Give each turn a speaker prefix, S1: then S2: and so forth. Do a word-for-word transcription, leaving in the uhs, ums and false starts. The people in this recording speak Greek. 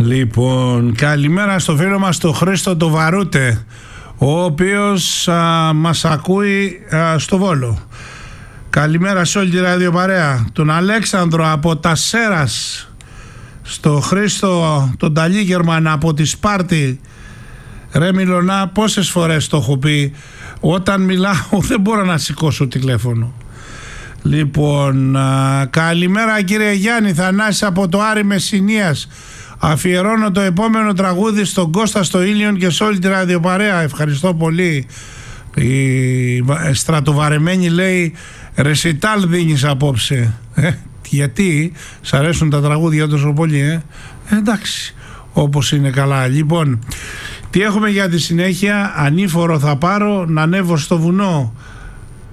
S1: Λοιπόν, καλημέρα στο φίλο μας το Χρήστο το Βαρούτε, ο οποίος α, μας ακούει α, στο Βόλο. Καλημέρα σε όλη τη ραδιοπαρέα. Τον Αλέξανδρο από τα Σέρας, στο Χρήστο τον Ταλίγερμαν από τη Σπάρτη. Ρε Μιλωνά, πόσες φορές το έχω πει, όταν μιλάω δεν μπορώ να σηκώσω τηλέφωνο. Λοιπόν, α, καλημέρα κύριε Γιάννη, Θανάσης από το Άρη Μεσσηνίας. Αφιερώνω το επόμενο τραγούδι στον Κώστα στο Ήλιον και σε όλη τη ραδιοπαρέα. Ευχαριστώ πολύ. Η στρατοβαρεμένη λέει ρεσιτάλ δίνεις απόψε. Ε, γιατί σ' αρέσουν τα τραγούδια τόσο πολύ, ε? ε εντάξει, όπως είναι καλά. Λοιπόν, τι έχουμε για τη συνέχεια? Ανήφορο θα πάρω να ανέβω στο βουνό.